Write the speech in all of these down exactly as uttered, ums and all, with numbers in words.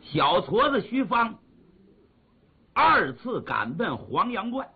小矬子徐芳二次赶奔黄阳关，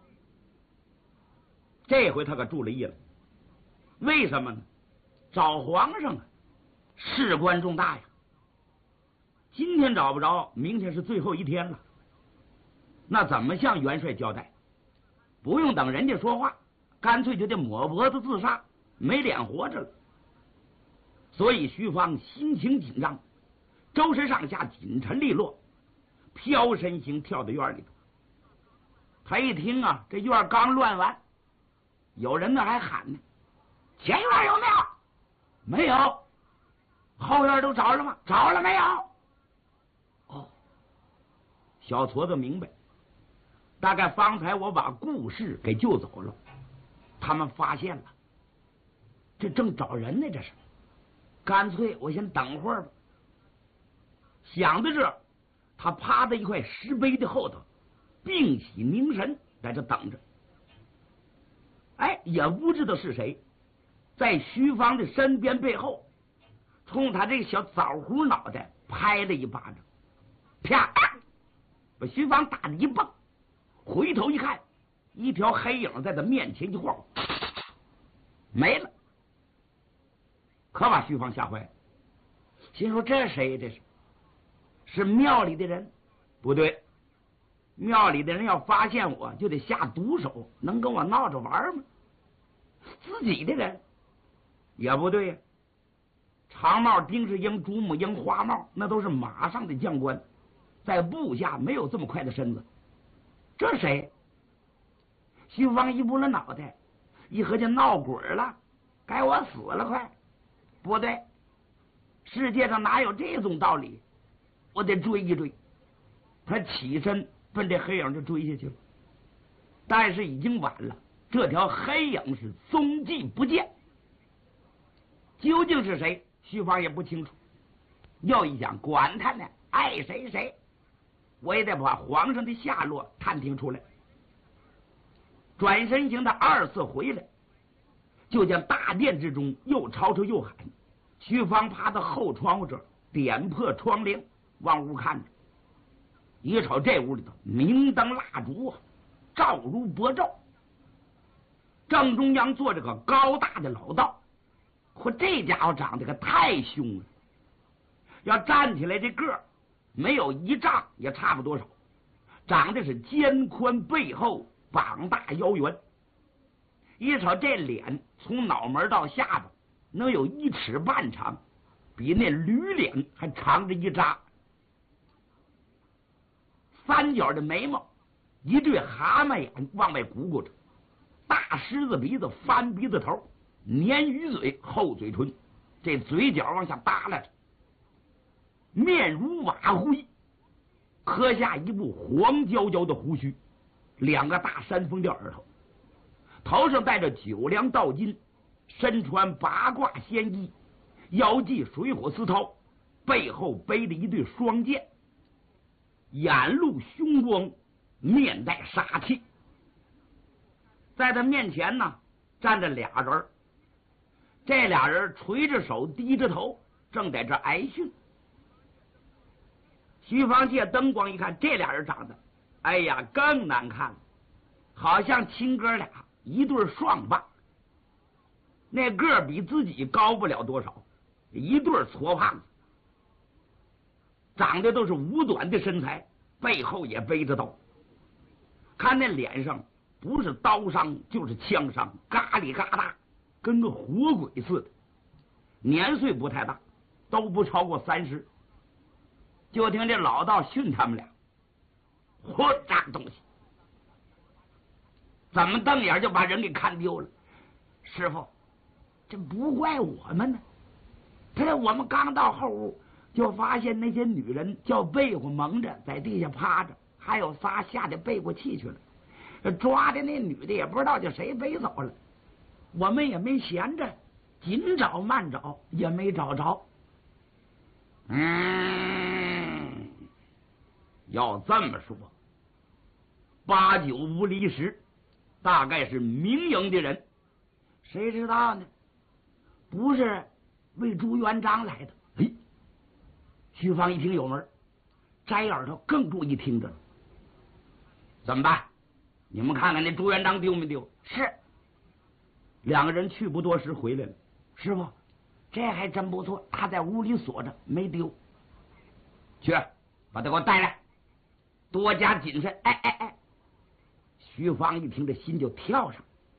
这回他可注了意了。为什么呢？找皇上啊，事关重大呀。今天找不着，明天是最后一天了。那怎么向元帅交代？不用等人家说话，干脆就得抹脖子自杀，没脸活着了。所以徐芳心情紧张，周身上下紧沉利落，飘身形跳到院里头。他一听啊，这院刚乱完，有人呢还喊呢：“前院有没有？没有。后院都找了吗？找了没有？”哦，小矬子明白，大概方才我把顾氏给救走了，他们发现了，这正找人呢，这是。干脆我先等会儿吧。想到这，他趴在一块石碑的后头，屏息凝神，在这等着。哎，也不知道是谁，在徐芳的身边背后，冲他这个小枣核脑袋拍了一巴掌，啪，把徐芳打得一蹦。回头一看，一条黑影在他面前一晃，没了。可把徐芳吓坏了，心说这谁？这是是庙里的人？不对，庙里的人要发现我就得下毒手，能跟我闹着玩吗？自己的人也不对呀。长帽、丁世英、朱母英、花帽，那都是马上的将官，在部下没有这么快的身子。这谁？徐芳一拨了脑袋，一合计闹鬼了，该我死了快。不对，世界上哪有这种道理？我得追一追。他起身奔这黑影就追下去了，但是已经晚了，这条黑影是踪迹不见。究竟是谁？徐芳也不清楚。又一想，管他呢，爱谁谁，我也得把皇上的下落探听出来。转身行，他二次回来，就见大殿之中又吵吵又喊。徐芳趴在后窗户这儿，点破窗棂往屋看着。一瞅这屋里头明灯蜡烛啊，照如薄昼。正中央坐着个高大的老道，嚯，这家伙长得可太凶了，要站起来这个儿没有一丈也差不多少，长得是肩宽背厚，膀大腰圆。一瞅这脸，从脑门到下巴能有一尺半长，比那驴脸还长着一扎。三角的眉毛，一对蛤蟆眼往外鼓鼓着，大狮子鼻子，翻鼻子头，鲶鱼嘴，厚嘴唇，这嘴角往下耷拉着，面如瓦灰，磕下一部黄焦焦的胡须，两个大山峰吊耳朵，头上戴着九梁道巾，身穿八卦仙衣，腰系水火丝绦，背后背着一对双剑，眼露凶光，面带杀气。在他面前呢站着俩人，这俩人垂着手低着头，正在这挨训。徐芳借灯光一看，这俩人长得哎呀更难看了，好像亲哥俩，一对双棒。那个比自己高不了多少，一对矬胖子，长得都是五短的身材，背后也背着刀。看那脸上不是刀伤就是枪伤，嘎里嘎哒，跟个活鬼似的。年岁不太大，都不超过三十。就听这老道训他们俩：“混账东西，怎么瞪眼就把人给看丢了？师傅，这不怪我们呢。这我们刚到后屋，就发现那些女人叫被窝蒙着，在地下趴着，还有仨吓得背过气去了。抓的那女的也不知道叫谁背走了，我们也没闲着，紧找慢找也没找着。嗯，要这么说，八九不离十，大概是明营的人，谁知道呢？不是为朱元璋来的。哎，徐芳一听有门， 翟二头更注意听着了。怎么办？你们看看那朱元璋丢没丢？是。两个人去不多时回来了。师傅，这还真不错，他在屋里锁着，没丢。去，把他给我带来，多加谨慎。哎哎哎！徐芳一听，这心就跳上。